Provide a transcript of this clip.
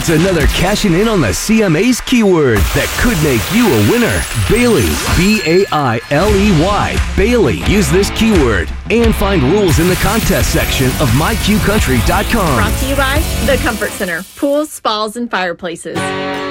It's another cashing in on the CMA's keyword that could make you a winner. Bailey, B-A-I-L-E-Y. Bailey. Use this keyword and find rules in the contest section of myqcountry.com. Brought to you by The Comfort Center. Pools, spas, and fireplaces.